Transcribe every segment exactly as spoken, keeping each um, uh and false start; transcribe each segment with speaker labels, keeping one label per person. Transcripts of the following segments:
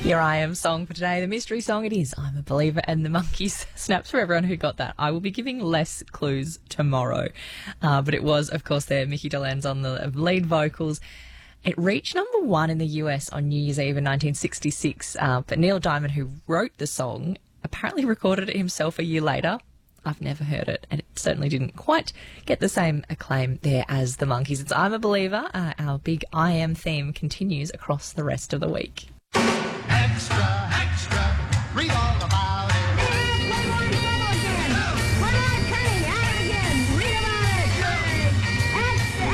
Speaker 1: Your I Am song for today, the mystery song it is, I'm a Believer, and the Monkeys. Snaps for everyone who got that. I will be giving less clues tomorrow. Uh, but it was, of course, there, Mickey Dolenz on the lead vocals. It reached number one in the U S on New Year's Eve in nineteen sixty-six, uh, but Neil Diamond, who wrote the song, apparently recorded it himself a year later. I've never heard it, and it certainly didn't quite get the same acclaim there as the Monkeys. It's I'm a Believer. Uh, our big I Am theme continues across the rest of the week.
Speaker 2: Extra, extra, read all about it.
Speaker 3: One more demo again. One more cutting out again. Read about it. Extra,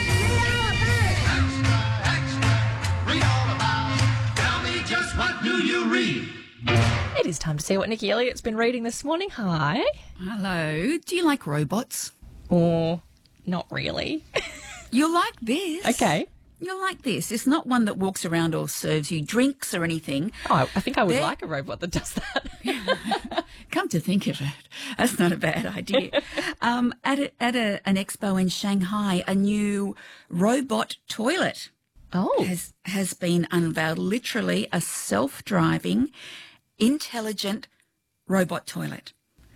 Speaker 3: extra, read all about it.
Speaker 2: Extra, extra, read all about it. Tell me just what do you read?
Speaker 1: It is time to see what Nikki Elliott's been reading this morning. Hi.
Speaker 4: Hello. Do you like robots?
Speaker 1: Or not really.
Speaker 4: You'll like this.
Speaker 1: Okay.
Speaker 4: You'll like this. It's not one that walks around or serves you drinks or anything.
Speaker 1: Oh, I think I would
Speaker 4: They're-
Speaker 1: like a robot that does that.
Speaker 4: Come to think of it, that's not a bad idea. um, at a, at a, an expo in Shanghai, a new robot toilet
Speaker 1: Oh.
Speaker 4: has has been unveiled. Literally a self-driving, intelligent robot toilet.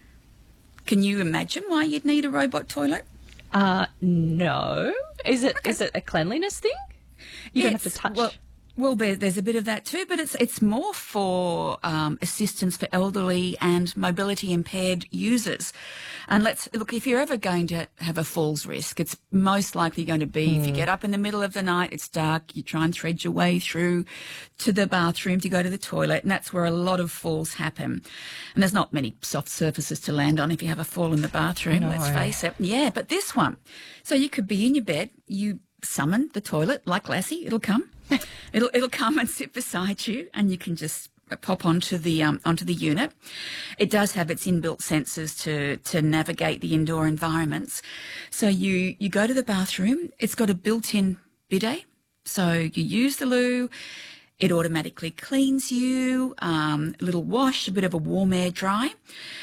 Speaker 4: Can you imagine why you'd need a robot toilet?
Speaker 1: Uh, no. Is it is it a cleanliness thing? You don't have to
Speaker 4: Yes,
Speaker 1: touch.
Speaker 4: Well, well there, there's a bit of that too, but it's it's more for um, assistance for elderly and mobility impaired users. And let's look, if you're ever going to have a falls risk, it's most likely going to be if you get up in the middle of the night, it's dark, you try and thread your way through to the bathroom to go to the toilet, and that's where a lot of falls happen. And there's not many soft surfaces to land on if you have a fall in the bathroom, let's
Speaker 1: No.
Speaker 4: face it. Yeah, but this one, so you could be in your bed, you summon the toilet like Lassie, it'll come. it'll it'll come and sit beside you, and you can just pop onto the um, onto the unit. It does have its inbuilt sensors to to navigate the indoor environments. So you you go to the bathroom. It's got a built-in bidet, so you use the loo. It automatically cleans you. Um, a little wash, a bit of a warm air dry.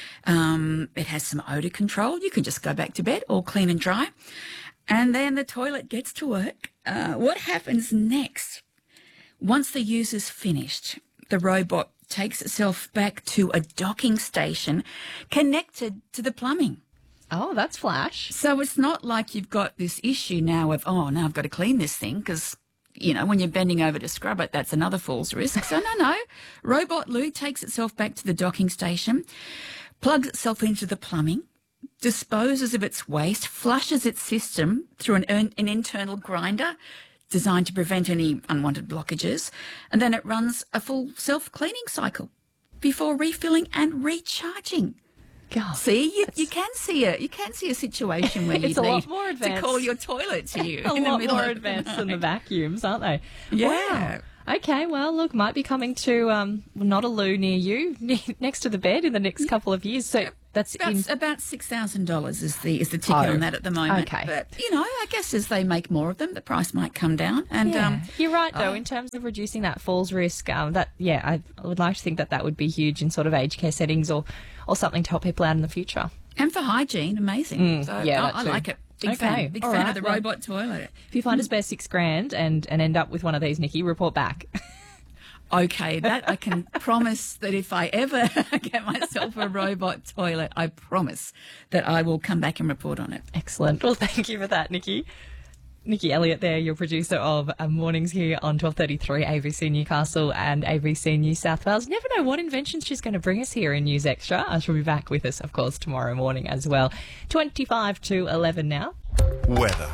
Speaker 4: Um, it has some odor control. You can just go back to bed, all clean and dry. And then the toilet gets to work. Uh, what happens next? Once the user's finished, the robot takes itself back to a docking station connected to the plumbing.
Speaker 1: Oh, that's flash.
Speaker 4: So it's not like you've got this issue now of, oh, now I've got to clean this thing because, you know, when you're bending over to scrub it, that's another falls risk. So no, no. Robot loo takes itself back to the docking station, plugs itself into the plumbing, disposes of its waste, flushes its system through an, an internal grinder designed to prevent any unwanted blockages, and then it runs a full self-cleaning cycle before refilling and recharging.
Speaker 1: God,
Speaker 4: See, you, you can see a you can see a situation where you
Speaker 1: It's a
Speaker 4: need
Speaker 1: lot more
Speaker 4: to
Speaker 1: advanced.
Speaker 4: call your toilet to you
Speaker 1: a
Speaker 4: in the
Speaker 1: lot
Speaker 4: middle
Speaker 1: more
Speaker 4: of
Speaker 1: advanced
Speaker 4: the
Speaker 1: than the
Speaker 4: night.
Speaker 1: vacuums, aren't they?
Speaker 4: Yeah.
Speaker 1: Wow. Okay, well, look, might be coming to um, not a loo near you, next to the bed in the next couple of years. So that's
Speaker 4: About,
Speaker 1: in.
Speaker 4: about six thousand dollars is the is the ticket
Speaker 1: Oh,
Speaker 4: on that at the moment.
Speaker 1: okay.
Speaker 4: But you know, I guess as they make more of them, the price might come down. And
Speaker 1: Yeah.
Speaker 4: um,
Speaker 1: You're right, though,
Speaker 4: oh.
Speaker 1: in terms of reducing that falls risk. Um, that yeah, I, I would like to think that that would be huge in sort of aged care settings or, or something to help people out in the future.
Speaker 4: and for hygiene, amazing.
Speaker 1: Mm,
Speaker 4: so
Speaker 1: yeah,
Speaker 4: I,
Speaker 1: that
Speaker 4: I
Speaker 1: too.
Speaker 4: like it. Big
Speaker 1: Okay,
Speaker 4: fan. Big
Speaker 1: all
Speaker 4: fan
Speaker 1: right,
Speaker 4: of the
Speaker 1: well-
Speaker 4: robot toilet.
Speaker 1: If you find a spare six grand and, and end up with one of these, Nikki, report back.
Speaker 4: Okay, that I can promise that if I ever get myself a robot toilet, I promise that I will come back and report on it.
Speaker 1: Excellent. Well, thank you for that, Nikki. Nikki Elliott there, your producer of uh, Mornings here on twelve thirty-three A B C Newcastle and A B C New South Wales. Never know what inventions she's going to bring us here in News Extra. Uh, she'll be back with us, of course, tomorrow morning as well. twenty-five to eleven now.
Speaker 2: Weather.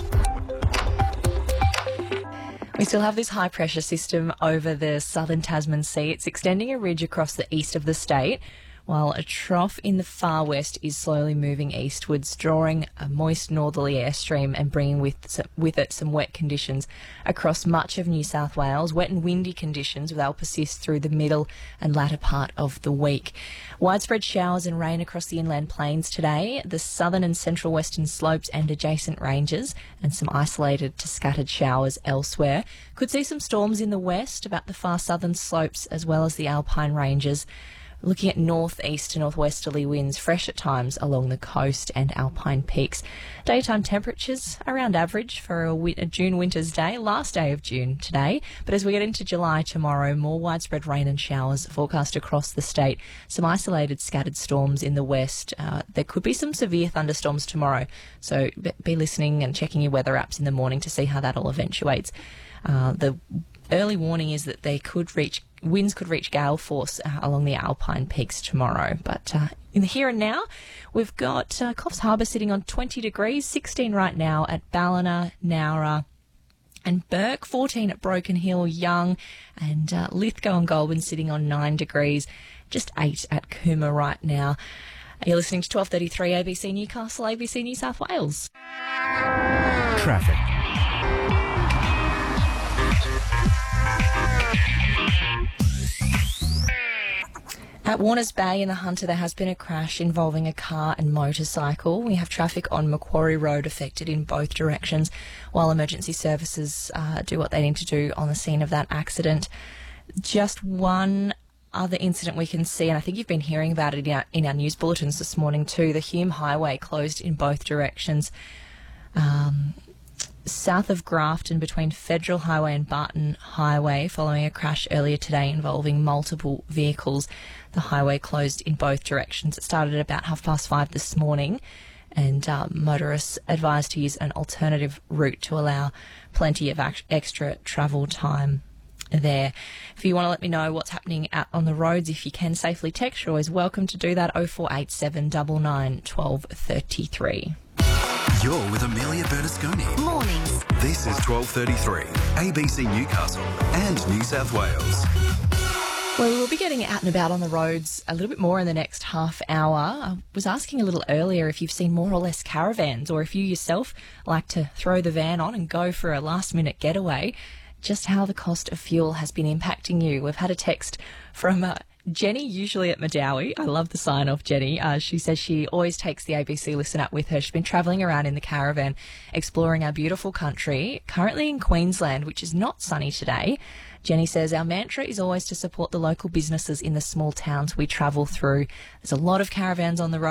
Speaker 1: We still have this high pressure system over the southern Tasman Sea. It's extending a ridge across the east of the state, while a trough in the far west is slowly moving eastwards, drawing a moist northerly airstream and bringing with with it some wet conditions across much of New South Wales. Wet and windy conditions, they'll persist through the middle and latter part of the week. Widespread showers and rain across the inland plains today, the southern and central western slopes and adjacent ranges, and some isolated to scattered showers elsewhere. Could see some storms in the west, about the far southern slopes as well as the alpine ranges. Looking at northeast to northwesterly winds, fresh at times along the coast and alpine peaks. Daytime temperatures around average for a, wi- a June winter's day, last day of June today. But as we get into July tomorrow, more widespread rain and showers forecast across the state. Some isolated scattered storms in the west. Uh, there could be some severe thunderstorms tomorrow, so be listening and checking your weather apps in the morning to see how that all eventuates. Uh, the early warning is that they could reach winds could reach gale force uh, along the alpine peaks tomorrow. But uh, in the here and now, we've got uh, Coffs Harbour sitting on twenty degrees, sixteen right now at Ballina, Nowra and Burke, fourteen at Broken Hill, Young, and uh, Lithgow and Goulburn sitting on nine degrees, just eight at Cooma right now. You're listening to twelve thirty-three A B C Newcastle, A B C New South Wales.
Speaker 5: Traffic.
Speaker 1: At Warners Bay in the Hunter, there has been a crash involving a car and motorcycle. We have traffic on Macquarie Road affected in both directions, while emergency services uh, do what they need to do on the scene of that accident. Just one other incident we can see, and I think you've been hearing about it in our, in our news bulletins this morning too, the Hume Highway closed in both directions. Um... South of Grafton between Federal Highway and Barton Highway following a crash earlier today involving multiple vehicles. The highway closed in both directions. It started at about half past five this morning, and uh, motorists advised to use an alternative route to allow plenty of act- extra travel time there. If you want to let me know what's happening out on the roads, if you can safely text, you're always welcome to do that. oh four eight seven nine nine one two three three.
Speaker 5: You're with Amelia Bernasconi.
Speaker 6: Mornings.
Speaker 5: This is twelve thirty-three, A B C Newcastle and New South Wales.
Speaker 1: Well, we'll be getting out and about on the roads a little bit more in the next half hour. I was asking a little earlier if you've seen more or less caravans, or if you yourself like to throw the van on and go for a last-minute getaway, just how the cost of fuel has been impacting you. We've had a text from uh, Jenny, usually at Madawi. I love the sign-off, Jenny. Uh, she says she always takes the A B C Listen Up with her. She's been travelling around in the caravan, exploring our beautiful country, currently in Queensland, which is not sunny today. Jenny says, our mantra is always to support the local businesses in the small towns we travel through. There's a lot of caravans on the road.